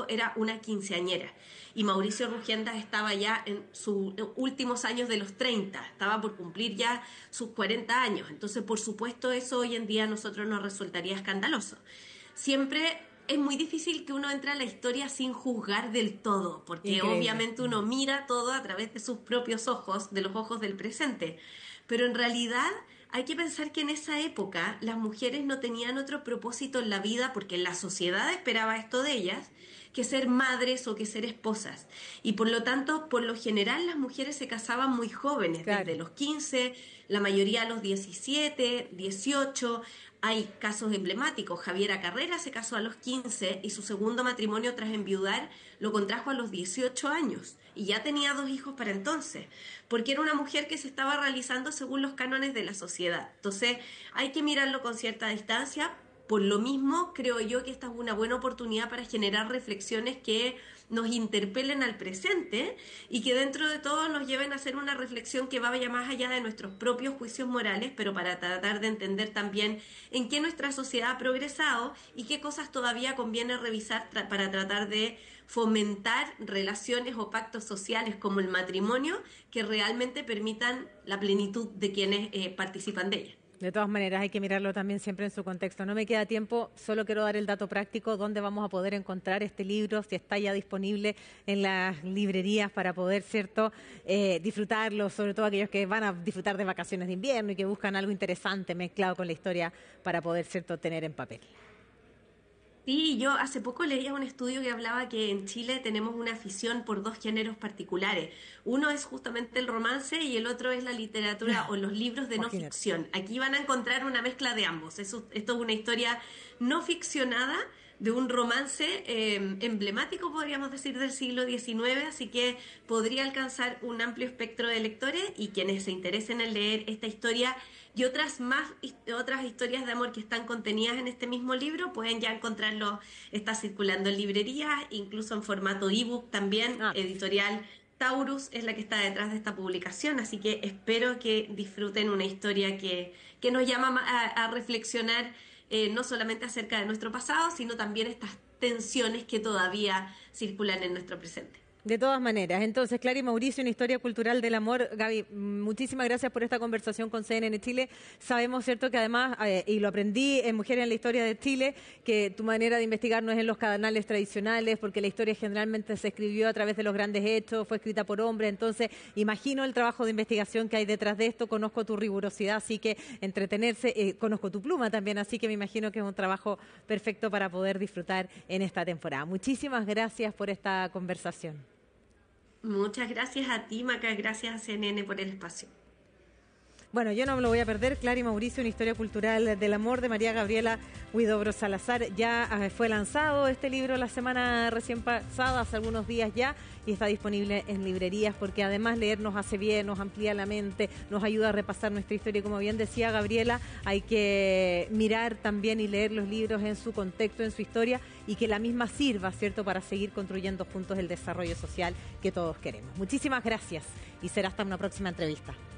caso era una quinceañera. Y Mauricio Rugiendas estaba ya en sus últimos años de los 30, estaba por cumplir ya sus 40 años. Entonces, por supuesto, eso hoy en día a nosotros nos resultaría escandaloso. Siempre es muy difícil que uno entre a la historia sin juzgar del todo, porque Increíble. obviamente uno mira todo a través de sus propios ojos, de los ojos del presente. Pero en realidad hay que pensar que en esa época las mujeres no tenían otro propósito en la vida, porque la sociedad esperaba esto de ellas, que ser madres o que ser esposas. Y por lo tanto, por lo general, las mujeres se casaban muy jóvenes, Claro. desde los 15, la mayoría a los 17, 18. Hay casos emblemáticos. Javiera Carrera se casó a los 15 y su segundo matrimonio tras enviudar lo contrajo a los 18 años. Y ya tenía 2 hijos para entonces, porque era una mujer que se estaba realizando según los cánones de la sociedad. Entonces, hay que mirarlo con cierta distancia. Por lo mismo, creo yo que esta es una buena oportunidad para generar reflexiones que nos interpelen al presente y que dentro de todo nos lleven a hacer una reflexión que vaya más allá de nuestros propios juicios morales, pero para tratar de entender también en qué nuestra sociedad ha progresado y qué cosas todavía conviene revisar para tratar de fomentar relaciones o pactos sociales como el matrimonio que realmente permitan la plenitud de quienes participan de ella. De todas maneras, hay que mirarlo también siempre en su contexto. No me queda tiempo, solo quiero dar el dato práctico, dónde vamos a poder encontrar este libro, si está ya disponible en las librerías para poder, ¿cierto?, disfrutarlo, sobre todo aquellos que van a disfrutar de vacaciones de invierno y que buscan algo interesante mezclado con la historia para poder, ¿cierto?, tener en papel. Sí, yo hace poco leía un estudio que hablaba que en Chile tenemos una afición por 2 géneros particulares. Uno es justamente el romance y el otro es la literatura o los libros de no Imagínate. ficción. Aquí van a encontrar una mezcla de ambos. Esto es una historia no ficcionada de un romance emblemático, podríamos decir, del siglo XIX, así que podría alcanzar un amplio espectro de lectores y quienes se interesen en leer esta historia y otras historias de amor que están contenidas en este mismo libro, pueden ya encontrarlo, está circulando en librerías, incluso en formato ebook también, Ah, editorial Taurus es la que está detrás de esta publicación, así que espero que disfruten una historia que nos llama a reflexionar no solamente acerca de nuestro pasado, sino también estas tensiones que todavía circulan en nuestro presente. de todas maneras, entonces, Clara y Mauricio, una historia cultural del amor. Gaby, muchísimas gracias por esta conversación con CNN Chile. Sabemos, ¿cierto?, que además, y lo aprendí en Mujeres en la Historia de Chile, que tu manera de investigar no es en los canales tradicionales, porque la historia generalmente se escribió a través de los grandes hechos, fue escrita por hombres, entonces imagino el trabajo de investigación que hay detrás de esto, conozco tu rigurosidad, así que entretenerse, conozco tu pluma también, así que me imagino que es un trabajo perfecto para poder disfrutar en esta temporada. Muchísimas gracias por esta conversación. Muchas gracias a ti, Maca, gracias a CNN por el espacio. Bueno, yo no me lo voy a perder. Clara y Mauricio, una historia cultural del amor de María Gabriela Huidobro Salazar. Ya fue lanzado este libro la semana recién pasada, hace algunos días ya, y está disponible en librerías porque además leer nos hace bien, nos amplía la mente, nos ayuda a repasar nuestra historia. Y como bien decía Gabriela, hay que mirar también y leer los libros en su contexto, en su historia, y que la misma sirva, ¿cierto?, para seguir construyendo juntos el desarrollo social que todos queremos. Muchísimas gracias y será hasta una próxima entrevista.